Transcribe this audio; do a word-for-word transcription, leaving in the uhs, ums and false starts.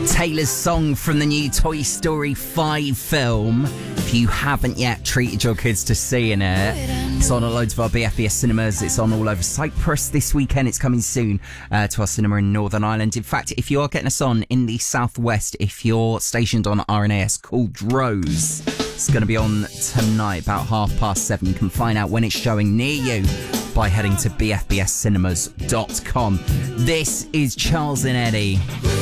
Taylor's song from the new Toy Story five film. If you haven't yet treated your kids to seeing it, it's on at loads of our B F B S cinemas. It's on all over Cyprus this weekend. It's coming soon uh, to our cinema in Northern Ireland. In fact, if you are getting us on in the southwest, if you're stationed on R N A S called Rose, it's going to be on tonight about half past seven. You can find out when it's showing near you by heading to b f b s cinemas dot com. This is Charles and Eddie.